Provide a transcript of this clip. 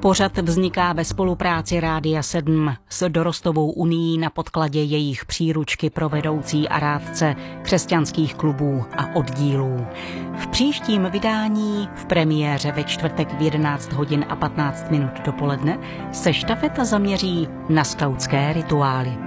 Pořad vzniká ve spolupráci Rádia 7 s Dorostovou unií na podkladě jejich příručky pro vedoucí a rádce křesťanských klubů a oddílů. V příštím vydání v premiéře ve čtvrtek v 11 hodin a 15 minut dopoledne se štafeta zaměří na skautské rituály.